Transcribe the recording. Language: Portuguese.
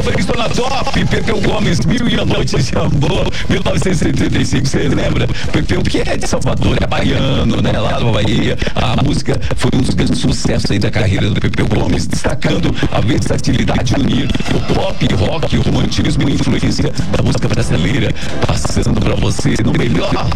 estou na top. Pepeu Gomes, Mil e a Noite de Amor, 1975, você lembra? Pepeu, que é de Salvador, é baiano, né? Lá na Bahia. A música foi um dos grandes sucessos aí da carreira do Pepeu Gomes, destacando a versatilidade e unir o pop, rock, o romantismo e a influência da música brasileira, passando pra você no melhor